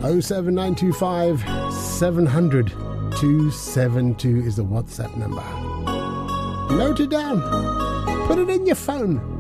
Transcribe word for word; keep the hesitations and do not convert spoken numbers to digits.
oh seven nine two five seven hundred two seventy-two is the WhatsApp number. Note it down. Put it in your phone.